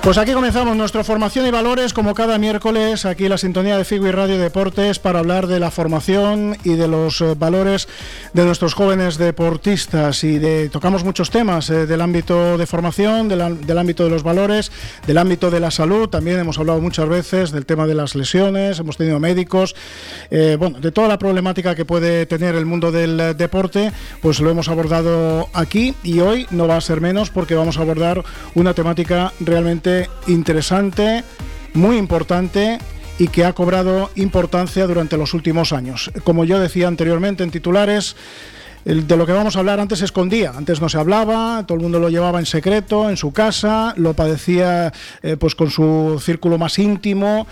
Pues aquí comenzamos nuestra formación y valores, como cada miércoles, aquí la sintonía de Figo y Radio Deportes, para hablar de la formación y de los valores de nuestros jóvenes deportistas. Y tocamos muchos temas del ámbito de formación, del ámbito de los valores, del ámbito de la salud. También hemos hablado muchas veces del tema de las lesiones, hemos tenido médicos, de toda la problemática que puede tener el mundo del deporte, pues lo hemos abordado aquí, y hoy no va a ser menos, porque vamos a abordar una temática realmente interesante, muy importante, y que ha cobrado importancia durante los últimos años. Como yo decía anteriormente en titulares, de lo que vamos a hablar antes se escondía, antes no se hablaba, todo el mundo lo llevaba en secreto, en su casa, lo padecía pues con su círculo más íntimo,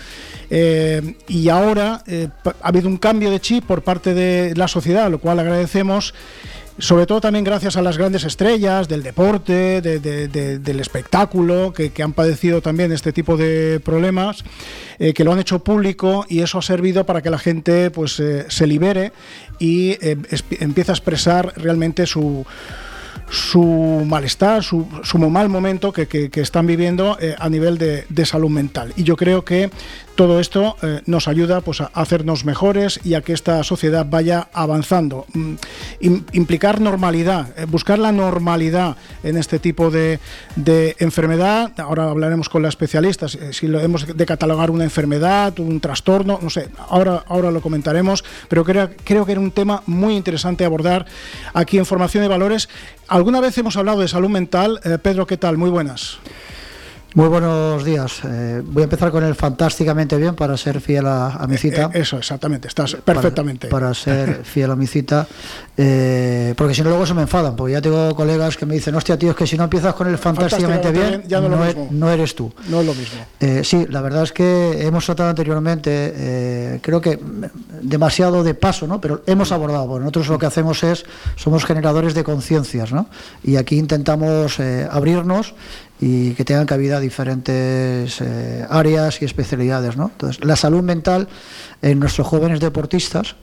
y ahora ha habido un cambio de chip por parte de la sociedad, lo cual agradecemos, sobre todo también gracias a las grandes estrellas del deporte, del espectáculo, que han padecido también este tipo de problemas, que lo han hecho público, y eso ha servido para que la gente pues se libere y empiece a expresar realmente su malestar, su mal momento que están viviendo a nivel de salud mental. Y yo creo que todo esto nos ayuda pues a hacernos mejores y a que esta sociedad vaya avanzando. Implicar normalidad, buscar la normalidad en este tipo de enfermedad. Ahora hablaremos con la especialista si lo hemos de catalogar una enfermedad, un trastorno, no sé, ahora lo comentaremos, pero creo que era un tema muy interesante abordar aquí en Formación y Valores. Alguna vez hemos hablado de salud mental. Pedro, ¿qué tal? Muy buenas. Muy buenos días. Voy a empezar con el fantásticamente bien, para ser fiel a mi cita. Eso, exactamente, estás perfectamente. Para ser fiel a mi cita, porque si no luego se me enfadan, porque ya tengo colegas que me dicen, hostia tío, es que si no empiezas con el fantásticamente bien, ya no eres tú. No es lo mismo. Sí, la verdad es que hemos tratado anteriormente, creo que demasiado de paso, ¿no? Pero hemos abordado, porque nosotros lo que hacemos somos generadores de conciencias, ¿no? Y aquí intentamos abrirnos y que tengan cabida diferentes áreas y especialidades, ¿no? Entonces, la salud mental en nuestros jóvenes deportistas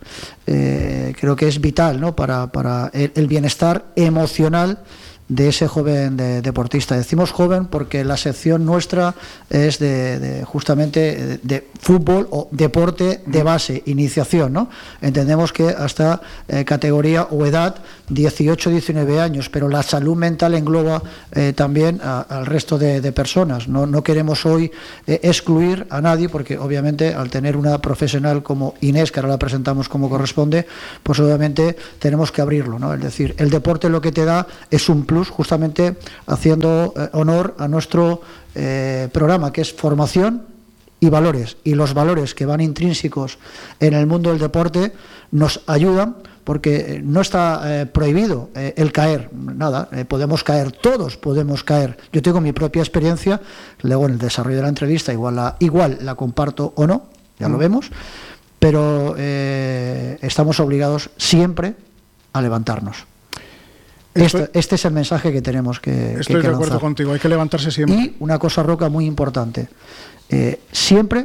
creo que es vital, ¿no? Para el bienestar emocional de ese joven deportista. Decimos joven porque la sección nuestra es justamente de fútbol o deporte de base, iniciación, ¿no? Entendemos que hasta categoría o edad 18-19 años, pero la salud mental engloba también al resto de personas. No queremos hoy excluir a nadie, porque obviamente al tener una profesional como Inés, que ahora la presentamos como corresponde, pues obviamente tenemos que abrirlo, ¿no? Es decir, el deporte lo que te da es un plus, justamente haciendo honor a nuestro programa, que es formación y valores, y los valores que van intrínsecos en el mundo del deporte nos ayudan, porque no está prohibido el caer, nada, podemos caer, todos podemos caer. Yo tengo mi propia experiencia, luego en el desarrollo de la entrevista igual la comparto o no, ya lo vemos, pero estamos obligados siempre a levantarnos. Este es el mensaje que tenemos que Estoy de acuerdo contigo, hay que levantarse siempre. Y una cosa, Roca, muy importante, siempre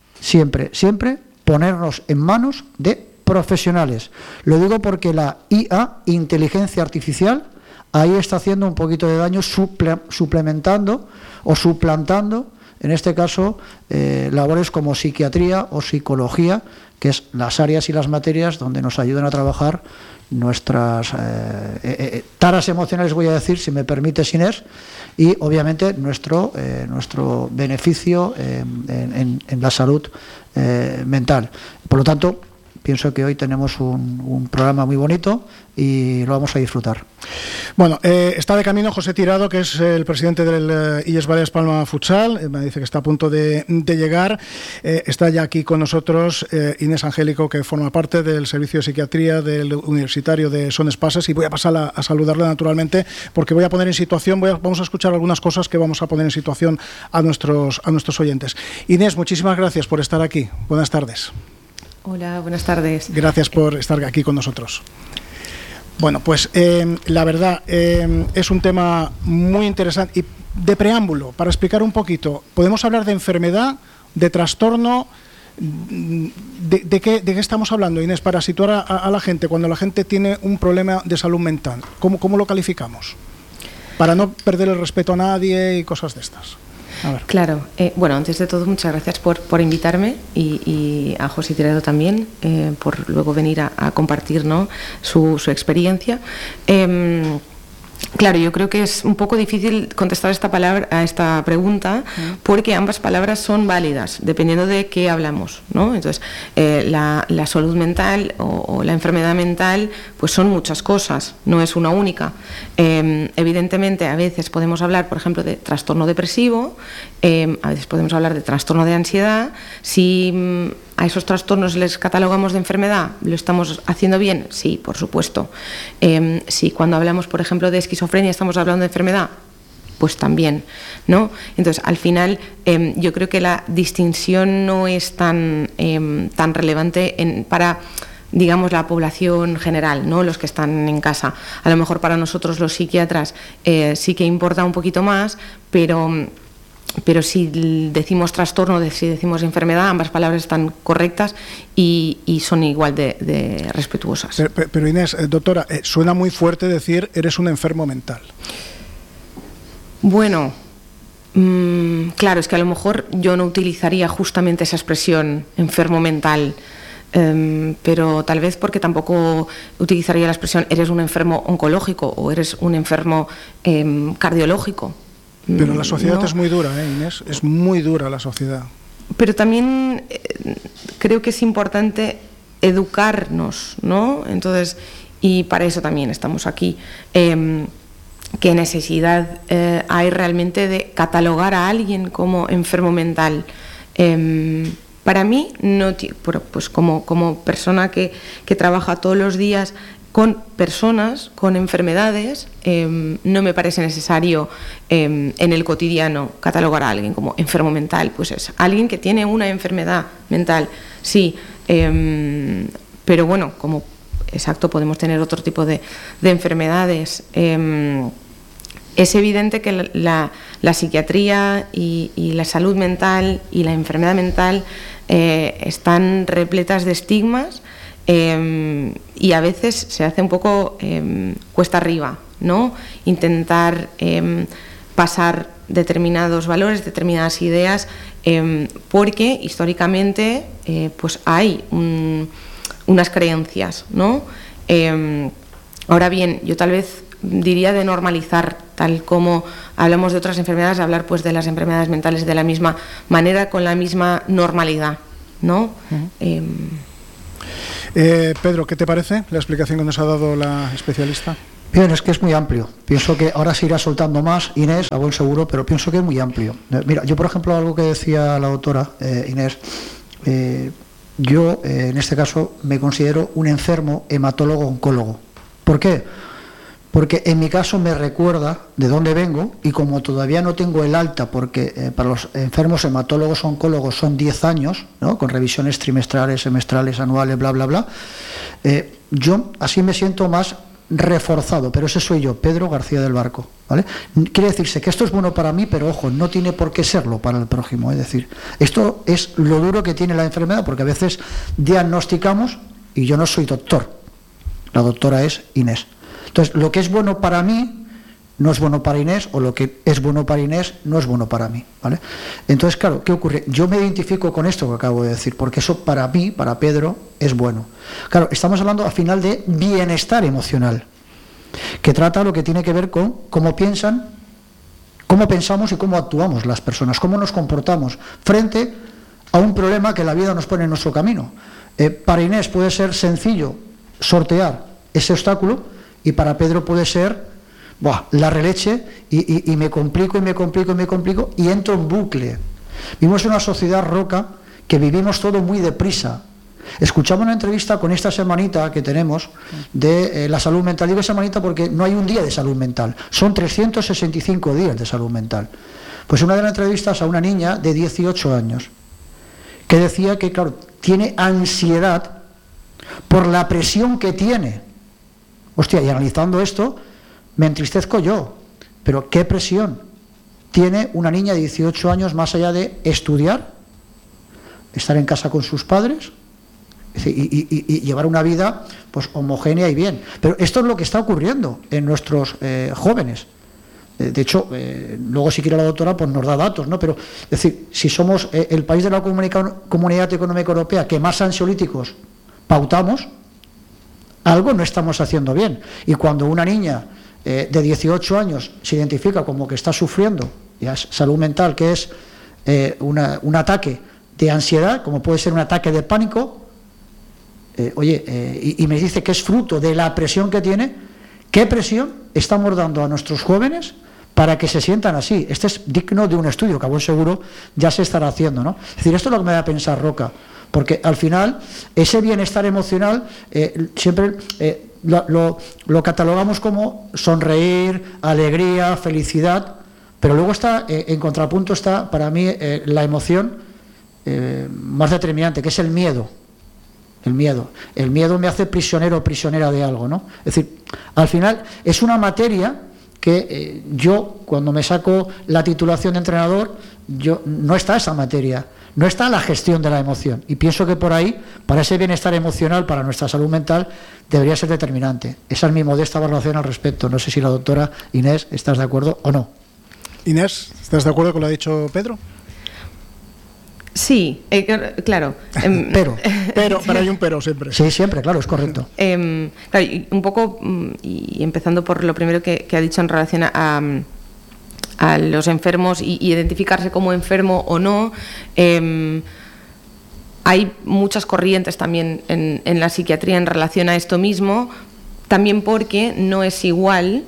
ponernos en manos de profesionales. Lo digo porque la IA, inteligencia artificial, ahí está haciendo un poquito de daño, suplementando o suplantando, en este caso, labores como psiquiatría o psicología, que es las áreas y las materias donde nos ayudan a trabajar nuestras taras emocionales, voy a decir, si me permites, Inés, y obviamente nuestro beneficio en la salud mental. Por lo tanto, pienso que hoy tenemos un programa muy bonito y lo vamos a disfrutar. Bueno, está de camino José Tirado, que es el presidente del IES Baleares Palma Futsal. Me dice que está a punto de llegar. Está ya aquí con nosotros Inés Angélico, que forma parte del servicio de psiquiatría del Universitario de Son Espases, y voy a pasar a saludarla naturalmente, porque voy a poner en situación, vamos a escuchar algunas cosas que vamos a poner en situación a nuestros oyentes. Inés, muchísimas gracias por estar aquí. Buenas tardes. Hola, buenas tardes. Gracias por estar aquí con nosotros. Bueno, pues la verdad es un tema muy interesante. Y de preámbulo, para explicar un poquito, podemos hablar de enfermedad, de trastorno. ¿De qué estamos hablando, Inés, para situar a la gente cuando la gente tiene un problema de salud mental? ¿Cómo lo calificamos? Para no perder el respeto a nadie y cosas de estas. A ver. Claro. Bueno, antes de todo, muchas gracias por invitarme y a José Tirado también por luego venir a compartir, ¿no?, su experiencia. Claro, yo creo que es un poco difícil contestar a esta pregunta porque ambas palabras son válidas dependiendo de qué hablamos, ¿no? Entonces, la salud mental o la enfermedad mental pues son muchas cosas, no es una única. Evidentemente, a veces podemos hablar, por ejemplo, de trastorno depresivo, a veces podemos hablar de trastorno de ansiedad. Si a esos trastornos les catalogamos de enfermedad, ¿lo estamos haciendo bien? Sí, por supuesto. Si cuando hablamos, por ejemplo, de esquizofrenia estamos hablando de enfermedad, pues también, ¿no? Entonces, al final, yo creo que la distinción no es tan relevante para, digamos, la población general, ¿no?, los que están en casa. A lo mejor para nosotros los psiquiatras sí que importa un poquito más, pero si decimos trastorno, si decimos enfermedad, ambas palabras están correctas y son igual de respetuosas. Pero Inés, doctora, suena muy fuerte decir eres un enfermo mental. Bueno, claro, es que a lo mejor yo no utilizaría justamente esa expresión, enfermo mental, pero tal vez porque tampoco utilizaría la expresión eres un enfermo oncológico o eres un enfermo cardiológico. Pero la sociedad no. Es muy dura, Inés, es muy dura la sociedad. Pero también creo que es importante educarnos, ¿no? Entonces, y para eso también estamos aquí. ¿Qué necesidad hay realmente de catalogar a alguien como enfermo mental? Para mí, no, pues como persona que trabaja todos los días con personas con enfermedades, no me parece necesario en el cotidiano catalogar a alguien como enfermo mental. Pues es alguien que tiene una enfermedad mental, sí, pero bueno, como exacto, podemos tener otro tipo de enfermedades. Es evidente que la psiquiatría y la salud mental y la enfermedad mental están repletas de estigmas. Y a veces se hace un poco cuesta arriba, ¿no? Intentar pasar determinados valores, determinadas ideas, porque históricamente pues hay unas creencias, ¿no? Ahora bien, yo tal vez diría de normalizar, tal como hablamos de otras enfermedades, hablar pues de las enfermedades mentales de la misma manera, con la misma normalidad, ¿no? Pedro, ¿qué te parece la explicación que nos ha dado la especialista? Bien, es que es muy amplio. Pienso que ahora se irá soltando más, Inés, a buen seguro, pero pienso que es muy amplio. Mira, yo por ejemplo, algo que decía la doctora Inés, yo en este caso me considero un enfermo hematólogo-oncólogo. ¿Por qué? Porque en mi caso me recuerda de dónde vengo y como todavía no tengo el alta, porque para los enfermos hematólogos oncólogos son 10 años, ¿no?, con revisiones trimestrales, semestrales, anuales, bla, bla, bla, yo así me siento más reforzado, pero ese soy yo, Pedro García del Barco, ¿vale? Quiere decirse que esto es bueno para mí, pero ojo, no tiene por qué serlo para el prójimo, es decir, esto es lo duro que tiene la enfermedad, porque a veces diagnosticamos y yo no soy doctor, la doctora es Inés. Entonces, lo que es bueno para mí no es bueno para Inés, o lo que es bueno para Inés no es bueno para mí, ¿vale? Entonces, claro, ¿qué ocurre? Yo me identifico con esto que acabo de decir, porque eso para mí, para Pedro, es bueno. Claro, estamos hablando al final de bienestar emocional, que trata lo que tiene que ver con cómo piensan, cómo pensamos y cómo actuamos las personas, cómo nos comportamos frente a un problema que la vida nos pone en nuestro camino. Para Inés puede ser sencillo sortear ese obstáculo, y para Pedro puede ser la releche y me complico y me complico y me complico y entro en bucle. Vivimos en una sociedad roca que vivimos todo muy deprisa. Escuchamos una entrevista con esta semanita que tenemos de la salud mental. Digo semanita porque no hay un día de salud mental, son 365 días de salud mental. Pues una de las entrevistas a una niña de 18 años que decía que, claro, tiene ansiedad por la presión que tiene. Hostia, y analizando esto, me entristezco yo. Pero ¿qué presión tiene una niña de 18 años más allá de estudiar, estar en casa con sus padres y llevar una vida pues homogénea y bien? Pero esto es lo que está ocurriendo en nuestros jóvenes. De hecho, luego si quiere la doctora pues nos da datos, ¿no? Pero es decir, si somos el país de la Comunidad Económica Europea que más ansiolíticos pautamos, algo no estamos haciendo bien. Y cuando una niña de 18 años se identifica como que está sufriendo ya salud mental, que es un ataque de ansiedad, como puede ser un ataque de pánico, y me dice que es fruto de la presión que tiene, ¿qué presión estamos dando a nuestros jóvenes para que se sientan así? Este es digno de un estudio que a buen seguro ya se estará haciendo, ¿no? Es decir, esto es lo que me da a pensar Roca, porque al final ese bienestar emocional siempre lo catalogamos como sonreír, alegría, felicidad, pero luego está, en contrapunto está para mí la emoción más determinante, que es el miedo. El miedo me hace prisionero o prisionera de algo, ¿no? Es decir, al final es una materia que yo, cuando me saco la titulación de entrenador, no está esa materia, no está la gestión de la emoción. Y pienso que por ahí, para ese bienestar emocional, para nuestra salud mental, debería ser determinante. Esa es mi modesta valoración al respecto. No sé si la doctora Inés estás de acuerdo o no. Inés, ¿estás de acuerdo con lo que ha dicho Pedro? Sí, claro. Pero hay un pero siempre. Sí, siempre, claro, es correcto. Claro, un poco, y empezando por lo primero que ha dicho en relación a los enfermos y identificarse como enfermo o no, hay muchas corrientes también en la psiquiatría en relación a esto mismo, también porque no es igual,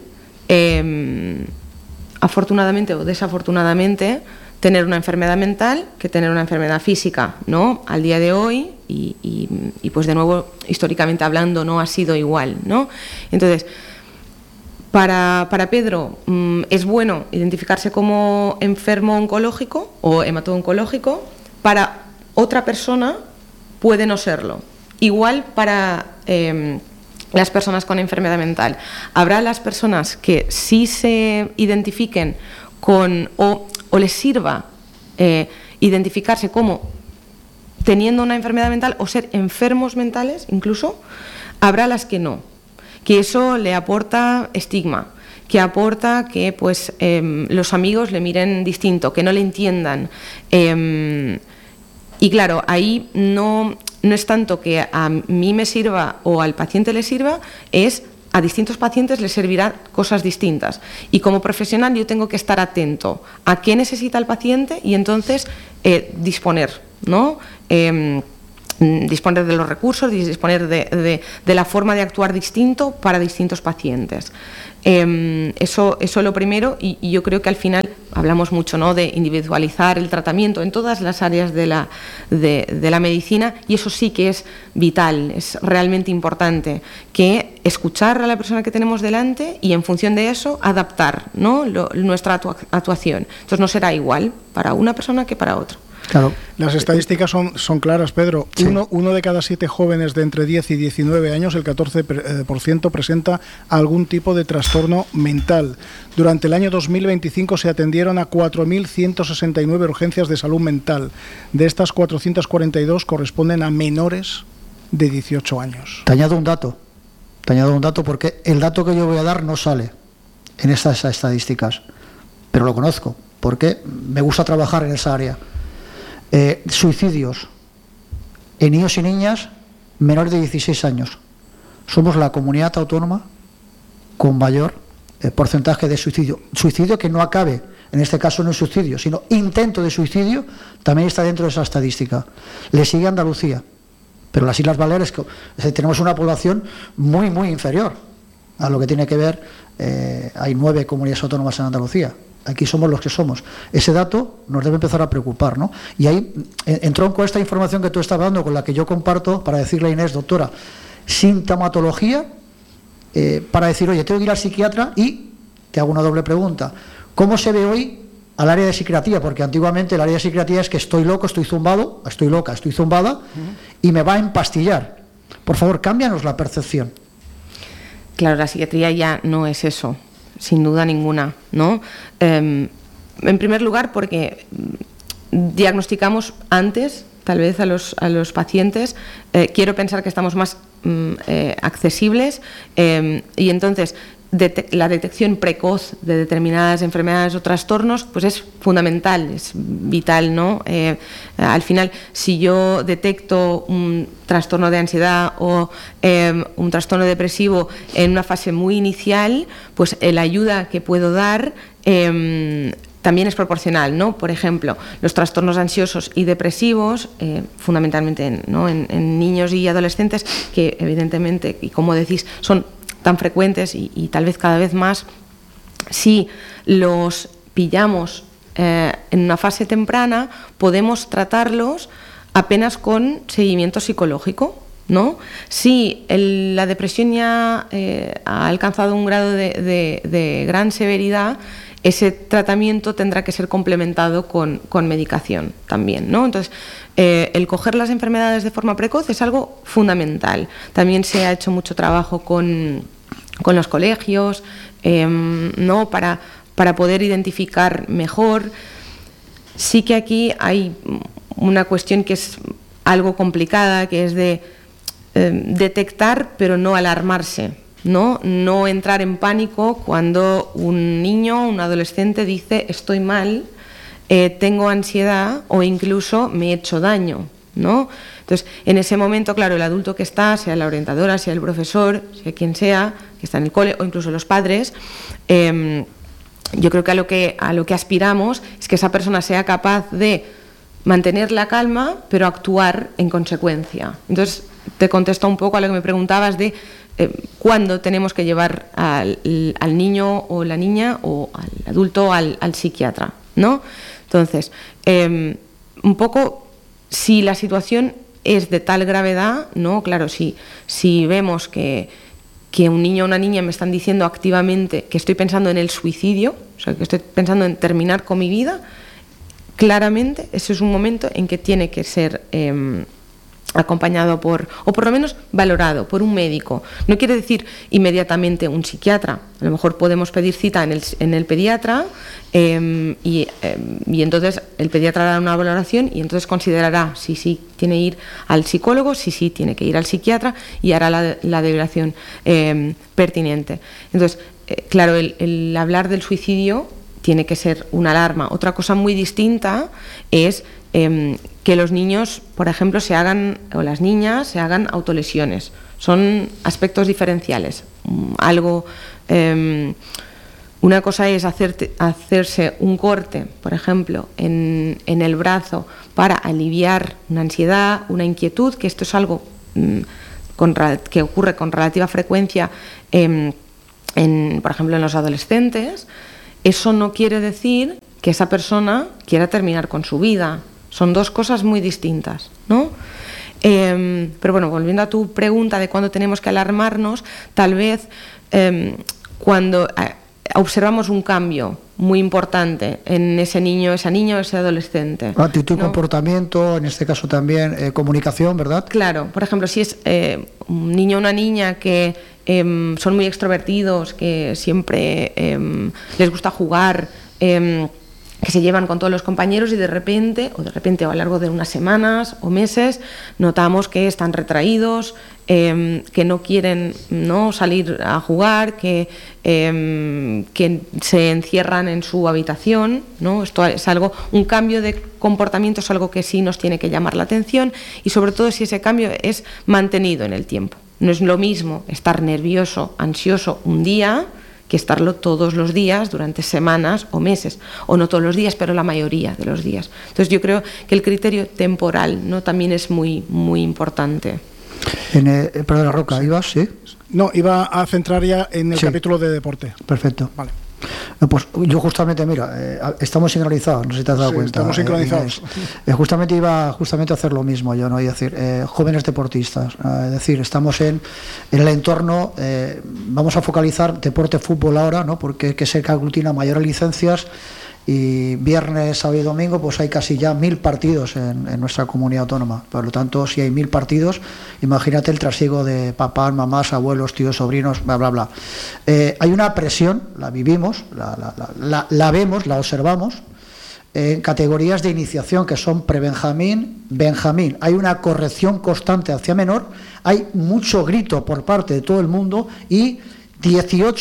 afortunadamente o desafortunadamente, tener una enfermedad mental que tener una enfermedad física, ¿no? Al día de hoy, y pues de nuevo, históricamente hablando, no ha sido igual, ¿no? Entonces, para Pedro es bueno identificarse como enfermo oncológico o hemato-oncológico, para otra persona puede no serlo. Igual para las personas con enfermedad mental. Habrá las personas que sí se identifiquen con o les sirva identificarse como teniendo una enfermedad mental o ser enfermos mentales incluso, habrá las que no, que eso le aporta estigma, que aporta que pues los amigos le miren distinto, que no le entiendan, y claro, ahí no es tanto que a mí me sirva o al paciente le sirva, es a distintos pacientes les servirá cosas distintas. Y como profesional yo tengo que estar atento a qué necesita el paciente y entonces disponer, ¿no? Disponer de los recursos, disponer de la forma de actuar distinto para distintos pacientes. Eso es lo primero, y yo creo que al final hablamos mucho, ¿no?, de individualizar el tratamiento en todas las áreas de la medicina, y eso sí que es vital, es realmente importante, que escuchar a la persona que tenemos delante y en función de eso adaptar, ¿no?, nuestra actuación. Entonces no será igual para una persona que para otra. Claro. Las estadísticas son claras, Pedro. Sí. Uno de cada 7 jóvenes de entre 10 y 19 años, el 14%, presenta algún tipo de trastorno mental. Durante el año 2025 se atendieron a 4.169 urgencias de salud mental. De estas, 442 corresponden a menores de 18 años. Te añado un dato porque el dato que yo voy a dar no sale en estas estadísticas, pero lo conozco porque me gusta trabajar en esa área. Suicidios en niños y niñas menores de 16 años. Somos la comunidad autónoma con mayor porcentaje de suicidio. Suicidio que no acabe, en este caso no es suicidio, sino intento de suicidio, también está dentro de esa estadística. Le sigue Andalucía, pero las Islas Baleares, tenemos una población muy, muy inferior a lo que tiene que ver, hay 9 comunidades autónomas en Andalucía. Aquí somos los que somos. Ese dato nos debe empezar a preocupar, ¿no? Y ahí entró con esta información que tú estás dando, con la que yo comparto, para decirle a Inés, doctora, sintomatología, para decir, oye, tengo que ir al psiquiatra, y te hago una doble pregunta. ¿Cómo se ve hoy al área de psiquiatría? Porque antiguamente el área de psiquiatría es que estoy loco, estoy zumbado, estoy loca, estoy zumbada, y me va a empastillar. Por favor, cámbianos la percepción. Claro, la psiquiatría ya no es eso, sin duda ninguna, ¿no? En primer lugar, porque diagnosticamos antes, tal vez a los pacientes, quiero pensar que estamos más accesibles, y entonces la detección precoz de determinadas enfermedades o trastornos pues es fundamental, es vital, ¿no? Al final, si yo detecto un trastorno de ansiedad o un trastorno depresivo en una fase muy inicial, pues la ayuda que puedo dar también es proporcional, ¿no? Por ejemplo, los trastornos ansiosos y depresivos, fundamentalmente, ¿no? en niños y adolescentes, que evidentemente, y como decís, son tan frecuentes y tal vez cada vez más, si los pillamos en una fase temprana, podemos tratarlos apenas con seguimiento psicológico, ¿no? Si la depresión ya ha alcanzado un grado de gran severidad, ese tratamiento tendrá que ser complementado con medicación también, ¿no? Entonces, el coger las enfermedades de forma precoz es algo fundamental. También se ha hecho mucho trabajo con los colegios, ¿no? Para poder identificar mejor. Sí que aquí hay una cuestión que es algo complicada, que es de detectar pero no alarmarse, ¿no? No entrar en pánico cuando un niño o un adolescente dice estoy mal, tengo ansiedad o incluso me he hecho daño, ¿no? Entonces, en ese momento, claro, el adulto que está, sea la orientadora, sea el profesor, sea quien sea, que está en el cole o incluso los padres, yo creo que a lo que aspiramos es que esa persona sea capaz de mantener la calma pero actuar en consecuencia. Entonces, te contesto un poco a lo que me preguntabas de cuándo tenemos que llevar al niño o la niña o al adulto al psiquiatra, ¿no? Entonces, un poco, si la situación es de tal gravedad, ¿no? Claro, si vemos que un niño o una niña me están diciendo activamente que estoy pensando en el suicidio, o sea, que estoy pensando en terminar con mi vida, claramente ese es un momento en que tiene que ser acompañado o por lo menos valorado por un médico. No quiere decir inmediatamente un psiquiatra. A lo mejor podemos pedir cita en el pediatra y entonces el pediatra hará una valoración y entonces considerará si sí tiene que ir al psicólogo, si sí tiene que ir al psiquiatra y hará la derivación pertinente. Entonces, claro, el hablar del suicidio tiene que ser una alarma. Otra cosa muy distinta es que los niños, por ejemplo, o las niñas se hagan autolesiones. Son aspectos diferenciales. Una cosa es hacerse un corte, por ejemplo, en el brazo para aliviar una ansiedad, una inquietud, que esto es algo que ocurre con relativa frecuencia, por ejemplo, en los adolescentes. Eso no quiere decir que esa persona quiera terminar con su vida. Son dos cosas muy distintas, ¿no? Pero bueno, volviendo a tu pregunta de cuándo tenemos que alarmarnos, tal vez cuando observamos un cambio muy importante en ese niño, esa niña o ese adolescente. Actitud, ¿no? Comportamiento, en este caso también comunicación, ¿verdad? Claro, por ejemplo, si es un niño o una niña que son muy extrovertidos, que siempre les gusta jugar, que se llevan con todos los compañeros y de repente o a lo largo de unas semanas o meses notamos que están retraídos, que no quieren, ¿no?, salir a jugar, que se encierran en su habitación, ¿no? Esto es un cambio de comportamiento es algo que sí nos tiene que llamar la atención y sobre todo si ese cambio es mantenido en el tiempo. No es lo mismo estar nervioso, ansioso un día que estarlo todos los días durante semanas o meses, o no todos los días, pero la mayoría de los días. Entonces yo creo que el criterio temporal, ¿no?, también es muy, muy importante. Perdona, Roca, ¿ibas? ¿Sí? No, iba a centrar ya en el capítulo de deporte. Perfecto. Vale. Pues yo justamente, mira, estamos sincronizados, no sé si te has dado cuenta. Estamos sincronizados. Justamente iba a hacer lo mismo yo, ¿no? Es decir, jóvenes deportistas, es decir, estamos en el entorno, vamos a focalizar deporte, fútbol ahora, ¿no? Porque es el que aglutina mayores licencias y viernes, sábado y domingo pues hay casi ya 1000 partidos en nuestra comunidad autónoma. Por lo tanto, si hay 1000 partidos, imagínate el trasiego de papás, mamás, abuelos, tíos, sobrinos, bla, bla, bla. Hay una presión, la vivimos, la vemos, la observamos, en categorías de iniciación que son prebenjamín, benjamín. Hay una corrección constante hacia menor, hay mucho grito por parte de todo el mundo y 18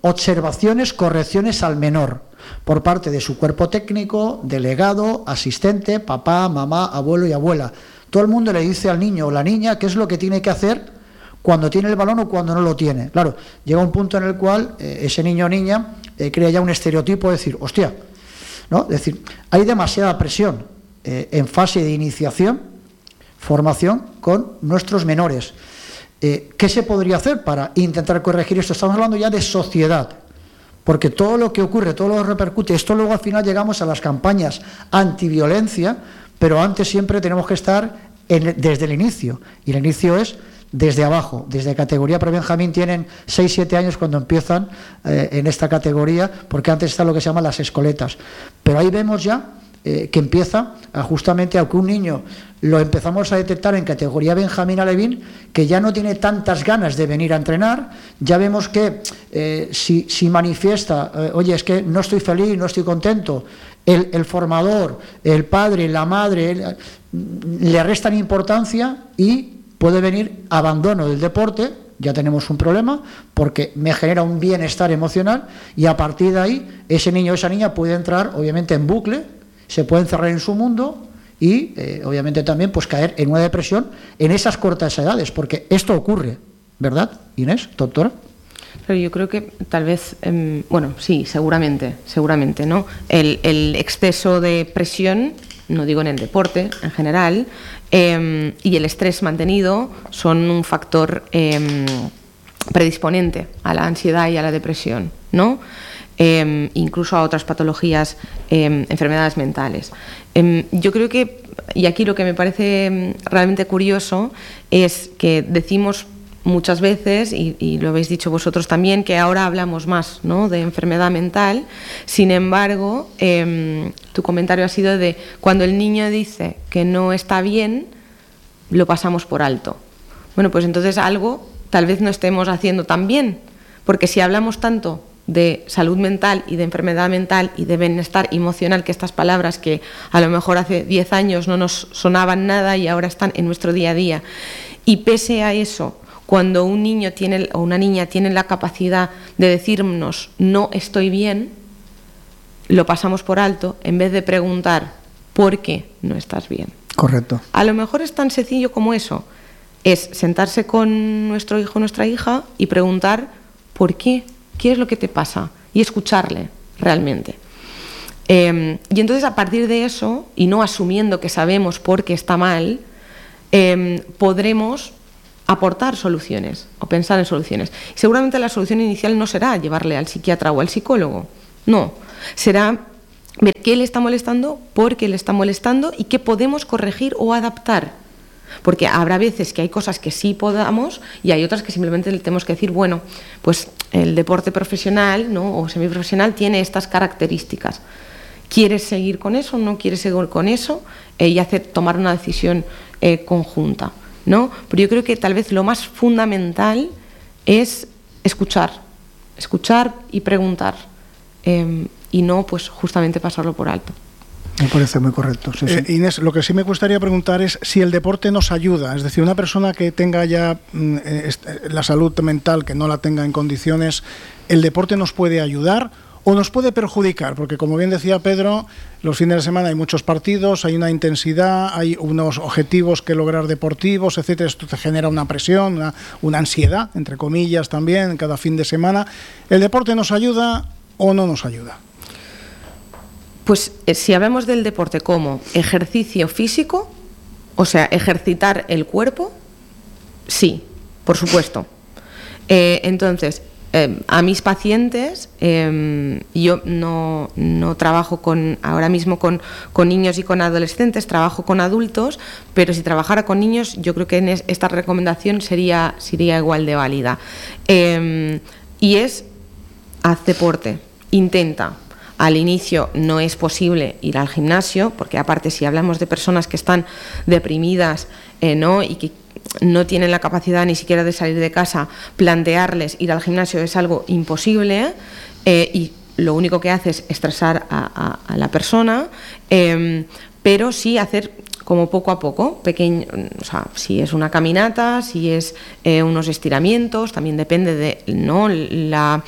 observaciones, correcciones al menor por parte de su cuerpo técnico, delegado, asistente, papá, mamá, abuelo y abuela. Todo el mundo le dice al niño o la niña qué es lo que tiene que hacer cuando tiene el balón o cuando no lo tiene. Claro, llega un punto en el cual ese niño o niña crea ya un estereotipo de decir, hostia, ¿no? Es decir, hay demasiada presión en fase de iniciación, formación con nuestros menores. ¿Qué se podría hacer para intentar corregir esto? Estamos hablando ya de sociedad, porque todo lo que ocurre, todo lo que repercute, esto luego al final llegamos a las campañas antiviolencia, pero antes siempre tenemos que estar desde el inicio, y el inicio es desde abajo, desde categoría pre-Benjamín. Tienen 6-7 años cuando empiezan en esta categoría, porque antes está lo que se llama las escoletas, pero ahí vemos ya que empieza justamente a que un niño lo empezamos a detectar en categoría Benjamín Alevín, que ya no tiene tantas ganas de venir a entrenar. Ya vemos que si manifiesta, oye, es que no estoy feliz, no estoy contento, el formador, el padre, la madre, le restan importancia y puede venir abandono del deporte. Ya tenemos un problema porque me genera un bienestar emocional, y a partir de ahí ese niño o esa niña puede entrar obviamente en bucle, se puede encerrar en su mundo y obviamente también pues caer en una depresión en esas cortas edades, porque esto ocurre, ¿verdad, Inés, doctora? Pero yo creo que tal vez, bueno, sí, seguramente, ¿no? El exceso de presión, no digo en el deporte en general, y el estrés mantenido son un factor predisponente a la ansiedad y a la depresión, ¿no? Incluso a otras patologías, enfermedades mentales. Yo creo que, y aquí lo que me parece realmente curioso es que decimos muchas veces, y lo habéis dicho vosotros también, que ahora hablamos más, ¿no?, de enfermedad mental. Sin embargo, tu comentario ha sido de cuando el niño dice que no está bien, lo pasamos por alto. Bueno, pues entonces algo tal vez no estemos haciendo tan bien, porque si hablamos tanto de salud mental y de enfermedad mental y de bienestar emocional, que estas palabras que a lo mejor hace 10 años no nos sonaban nada y ahora están en nuestro día a día, y pese a eso, cuando un niño tiene o una niña tiene la capacidad de decirnos no estoy bien, lo pasamos por alto en vez de preguntar ¿por qué no estás bien? Correcto. A lo mejor es tan sencillo como eso, es sentarse con nuestro hijo o nuestra hija y preguntar ¿por qué? ¿Qué es lo que te pasa? Y escucharle realmente. Y entonces a partir de eso, y no asumiendo que sabemos por qué está mal, podremos aportar soluciones o pensar en soluciones. Seguramente la solución inicial no será llevarle al psiquiatra o al psicólogo, no, será ver qué le está molestando, por qué le está molestando y qué podemos corregir o adaptar. Porque habrá veces que hay cosas que sí podamos y hay otras que simplemente le tenemos que decir, bueno, pues el deporte profesional, ¿no?, o semiprofesional tiene estas características. ¿Quieres seguir con eso o no quieres seguir con eso? Y tomar una decisión conjunta, ¿no? Pero yo creo que tal vez lo más fundamental es escuchar y preguntar, y no pues justamente pasarlo por alto. Me parece muy correcto. Sí, sí. Inés, lo que sí me gustaría preguntar es si el deporte nos ayuda, es decir, una persona que tenga ya la salud mental, que no la tenga en condiciones, ¿el deporte nos puede ayudar o nos puede perjudicar? Porque como bien decía Pedro, los fines de semana hay muchos partidos, hay una intensidad, hay unos objetivos que lograr deportivos, etcétera. Esto te genera una presión, una ansiedad, entre comillas, también cada fin de semana. ¿El deporte nos ayuda o no nos ayuda? Pues si hablamos del deporte como ejercicio físico, o sea, ejercitar el cuerpo, sí, por supuesto. Entonces, a mis pacientes, yo no trabajo ahora mismo con niños y con adolescentes, trabajo con adultos, pero si trabajara con niños, yo creo que esta recomendación sería igual de válida. Y es, haz deporte, intenta. Al inicio no es posible ir al gimnasio, porque aparte si hablamos de personas que están deprimidas, ¿no?, y que no tienen la capacidad ni siquiera de salir de casa, plantearles ir al gimnasio es algo imposible, y lo único que hace es estresar a la persona, pero sí hacer como poco a poco, pequeño, o sea, si es una caminata, si es unos estiramientos, también depende de, ¿no?,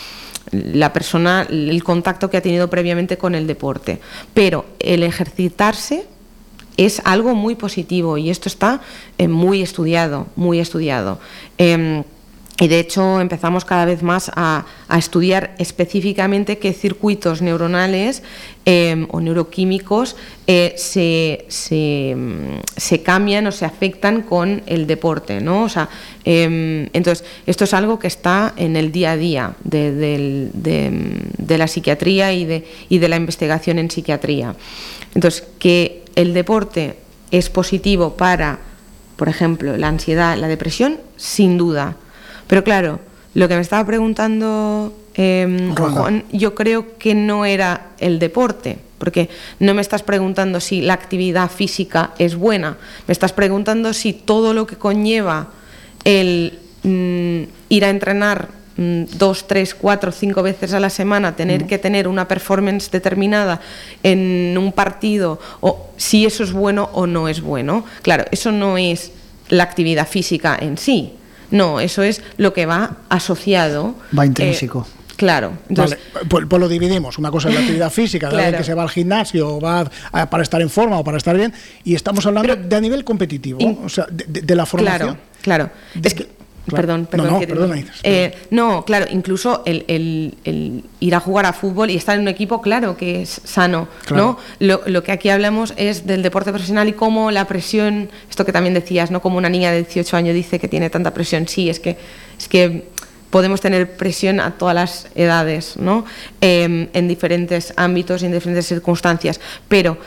la persona, el contacto que ha tenido previamente con el deporte. Pero el ejercitarse es algo muy positivo y esto está muy estudiado, muy estudiado. Y de hecho empezamos cada vez más a estudiar específicamente qué circuitos neuronales o neuroquímicos se cambian o se afectan con el deporte, ¿no? O sea, entonces, esto es algo que está en el día a día de la psiquiatría y de la investigación en psiquiatría. Entonces, que el deporte es positivo para, por ejemplo, la ansiedad, la depresión, sin duda. Pero claro, lo que me estaba preguntando Juan, yo creo que no era el deporte, porque no me estás preguntando si la actividad física es buena, me estás preguntando si todo lo que conlleva el ir a entrenar 2, 3, 4, 5 veces a la semana, tener que tener una performance determinada en un partido, o si eso es bueno o no es bueno. Claro, eso no es la actividad física en sí. No, eso es lo que va asociado. Va intrínseco. Claro. Entonces, vale, pues lo dividimos. Una cosa es la actividad física, de alguien que se va al gimnasio, va para estar en forma o para estar bien, y estamos hablando de a nivel competitivo, o sea, de la formación. Claro. Es que, perdón. No, claro, incluso el ir a jugar a fútbol y estar en un equipo, claro que es sano, claro. ¿No? Lo que aquí hablamos es del deporte profesional y cómo la presión, esto que también decías, ¿no? Como una niña de 18 años dice que tiene tanta presión. Sí, es que podemos tener presión a todas las edades, ¿no? En diferentes ámbitos y en diferentes circunstancias, pero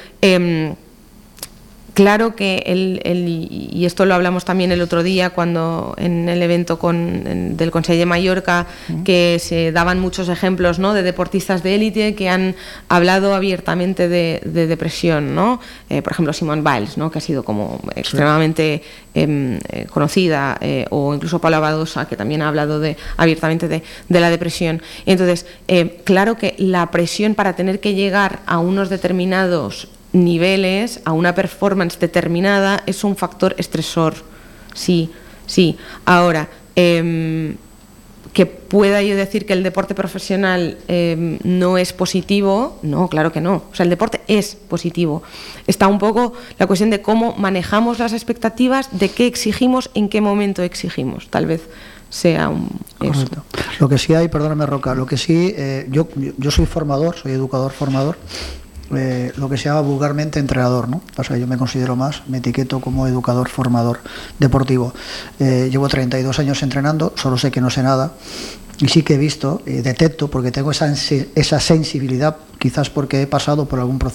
claro que y esto lo hablamos también el otro día cuando en el evento del Consell de Mallorca, que se daban muchos ejemplos, ¿no? De deportistas de élite que han hablado abiertamente de depresión, ¿no? Por ejemplo, Simone Biles, ¿no? Que ha sido como extremadamente conocida, o incluso Paula Badosa, que también ha hablado abiertamente de la depresión. Entonces, claro que la presión para tener que llegar a unos determinados niveles, a una performance determinada, es un factor estresor. Sí. Ahora, que pueda yo decir que el deporte profesional no es positivo, no, claro que no. O sea, el deporte es positivo. Está un poco la cuestión de cómo manejamos las expectativas, de qué exigimos, en qué momento exigimos. Tal vez sea eso. Lo que sí hay, perdóname Roca, lo que sí, yo soy formador, soy educador formador. Lo que se llama vulgarmente entrenador, ¿no? O sea, yo me considero más, me etiqueto como educador formador deportivo. Llevo 32 años entrenando, solo sé que no sé nada, y sí que he visto, detecto, porque tengo esa sensibilidad, quizás porque he pasado por algún proceso